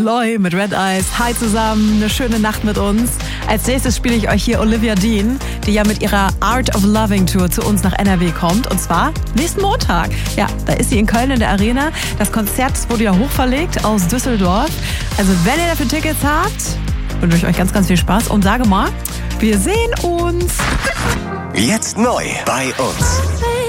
Loi mit Red Eyes. Hi zusammen, eine schöne Nacht mit uns. Als nächstes spiele ich euch hier Olivia Dean, die ja mit ihrer Art of Loving Tour zu uns nach NRW kommt. Und zwar nächsten Montag. Ja, da ist sie in Köln in der Arena. Das Konzert wurde ja hochverlegt aus Düsseldorf. Also wenn ihr dafür Tickets habt, wünsche ich euch ganz, ganz viel Spaß. Und sage mal, wir sehen uns. Jetzt neu bei uns.